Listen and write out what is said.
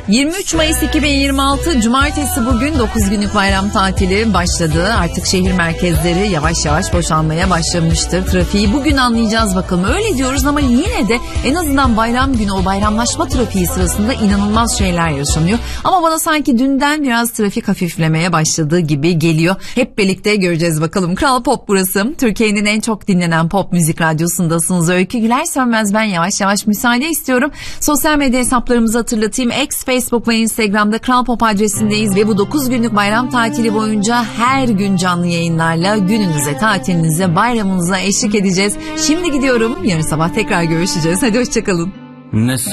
23 Mayıs 2026 Cumartesi, bugün 9 günlük bayram tatili başladı. Artık şehir merkezleri yavaş yavaş boşalmaya başlamıştır. Trafiği bugün anlayacağız bakalım. Öyle diyoruz ama yine de en azından bayram günü o bayramlaşma trafiği sırasında inanılmaz şeyler yaşanıyor. Ama bana sanki dünden biraz trafik hafiflemeye başladığı gibi geliyor. Hep birlikte göreceğiz bakalım. Kral Pop burası. Türkiye'nin en çok dinlenen pop müzik radyosundasınız. Öykü Güler Sönmez ben, yavaş yavaş müsaade istiyorum. Sosyal medya hesaplarımızı hatırlatayım. X, Facebook ve Instagram'da Kral Pop adresindeyiz ve bu 9 günlük bayram tatili boyunca her gün canlı yayınlarla gününüze, tatilinize, bayramınıza eşlik edeceğiz. Şimdi gidiyorum. Yarın sabah tekrar görüşeceğiz. Hadi hoşçakalın.